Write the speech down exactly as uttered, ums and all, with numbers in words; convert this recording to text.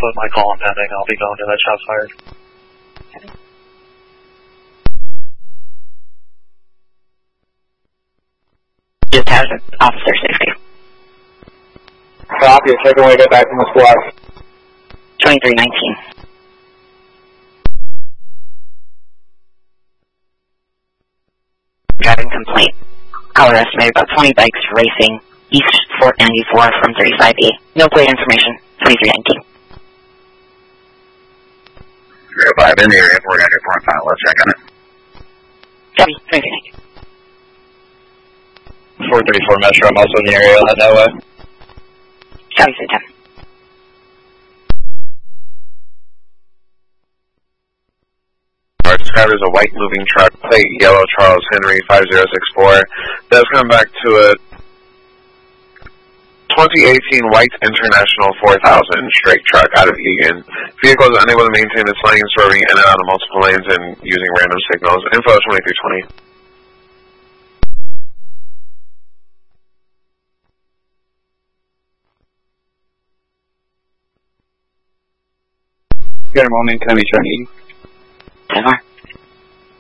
put my call on pending. I'll be going to that shot fired. Just has officer safety. Copy, second way to get back from the squad. twenty-three nineteen. Driving complaint. Caller estimated about twenty bikes racing east Fort ninety-four from thirty-five E. No plate information, twenty-three nineteen. zero five in the area, four ninety-four and final, let's check on it. Copy, twenty-three nineteen. four thirty-four Metro, I'm also in the area on that way. Copy, three ten. Described as a white moving truck, plate yellow Charles Henry five zero six four. That's coming back to a twenty eighteen white International four thousand straight truck out of Egan. Vehicle is unable to maintain its lane, swerving in and out of multiple lanes and using random signals. Info twenty-three twenty. Good morning, can I meet you on E? ten four.